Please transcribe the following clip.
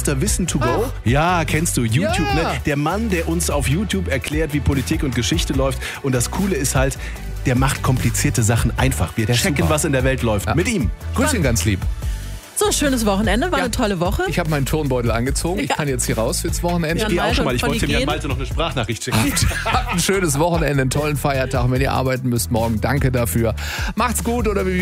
Mr. Wissen to go. Ja, kennst du, YouTube, Ja. ne? Der Mann, der uns auf YouTube erklärt, wie Politik und Geschichte läuft. Und das Coole ist halt, der macht komplizierte Sachen einfach. Wir checken, super. was in der Welt läuft. Mit ihm. Grüß ihn ganz lieb. So, schönes Wochenende, war eine tolle Woche. Ich habe meinen Turnbeutel angezogen. Ich Ja. kann jetzt hier raus fürs Wochenende. Ja. Ich gehe auch schon mal. Ich Von wollte die Jan gehen. Malte noch eine Sprachnachricht schicken. Habt ein schönes Wochenende, einen tollen Feiertag. Wenn ihr arbeiten müsst morgen, danke dafür. Macht's gut oder wie